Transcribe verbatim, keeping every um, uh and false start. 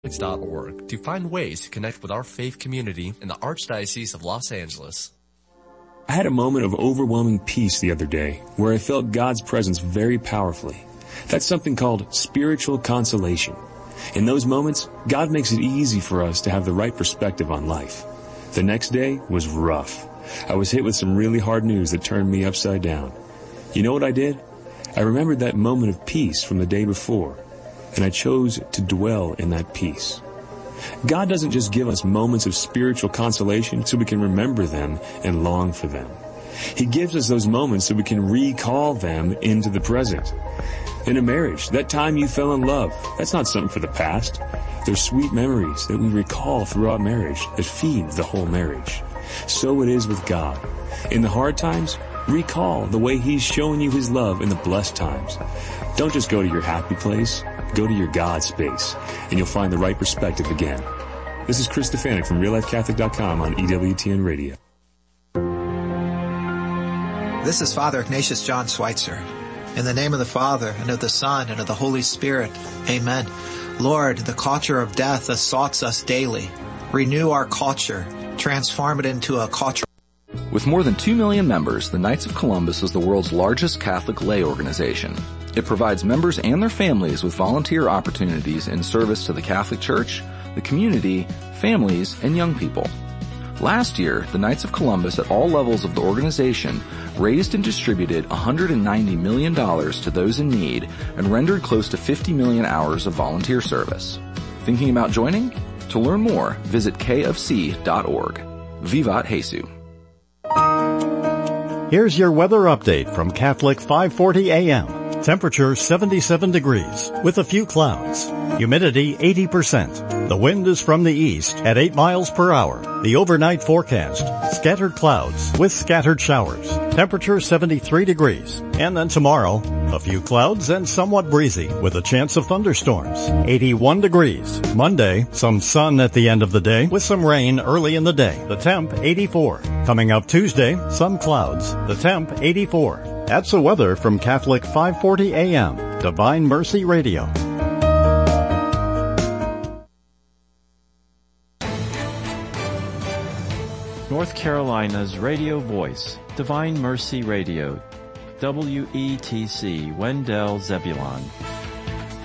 dot org to find ways to connect with our faith community in the Archdiocese of Los Angeles. I had a moment of overwhelming peace the other day where I felt God's presence very powerfully. That's something called spiritual consolation. In those moments, God makes it easy for us to have the right perspective on life. The next day was rough. I was hit with some really hard news that turned me upside down. You know what I did? I remembered that moment of peace from the day before, and I chose to dwell in that peace. God doesn't just give us moments of spiritual consolation so we can remember them and long for them. He gives us those moments so we can recall them into the present. In a marriage, that time you fell in love, that's not something for the past. They're sweet memories that we recall throughout marriage that feed the whole marriage. So it is with God. In the hard times, recall the way He's shown you His love in the blessed times. Don't just go to your happy place. Go to your God space, and you'll find the right perspective again. This is Chris Stefanik from Real Life Catholic dot com on E W T N Radio. This is Father Ignatius John Schweitzer. In the name of the Father, and of the Son, and of the Holy Spirit. Amen. Lord, the culture of death assaults us daily. Renew our culture. Transform it into a culture. With more than two million members, the Knights of Columbus is the world's largest Catholic lay organization. It provides members and their families with volunteer opportunities in service to the Catholic Church, the community, families, and young people. Last year, the Knights of Columbus at all levels of the organization raised and distributed one hundred ninety million dollars to those in need and rendered close to fifty million hours of volunteer service. Thinking about joining? To learn more, visit k f c dot org. Vivat Jesu. Here's your weather update from Catholic five forty A M. Temperature seventy-seven degrees with a few clouds. Humidity eighty percent. The wind is from the east at eight miles per hour. The overnight forecast, scattered clouds with scattered showers. Temperature seventy-three degrees. And then tomorrow, a few clouds and somewhat breezy with a chance of thunderstorms. eighty-one degrees. Monday, some sun at the end of the day with some rain early in the day. The temp eighty-four. Coming up Tuesday, some clouds. The temp eighty-four. That's the weather from Catholic five forty A M, Divine Mercy Radio. North Carolina's radio voice, Divine Mercy Radio, W E T C, Wendell Zebulon.